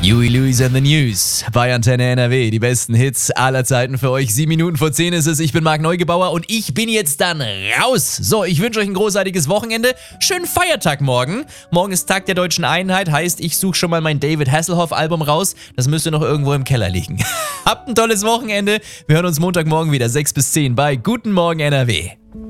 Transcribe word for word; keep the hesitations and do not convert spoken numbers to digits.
Huey Lewis and the News bei Antenne N R W. Die besten Hits aller Zeiten für euch. Sieben Minuten vor zehn ist es. Ich bin Marc Neugebauer und ich bin jetzt dann raus. So, ich wünsche euch ein großartiges Wochenende. Schönen Feiertag morgen. Morgen ist Tag der Deutschen Einheit. Heißt, ich suche schon mal mein David Hasselhoff-Album raus. Das müsste noch irgendwo im Keller liegen. Habt ein tolles Wochenende. Wir hören uns Montagmorgen wieder, sechs bis zehn bei Guten Morgen N R W.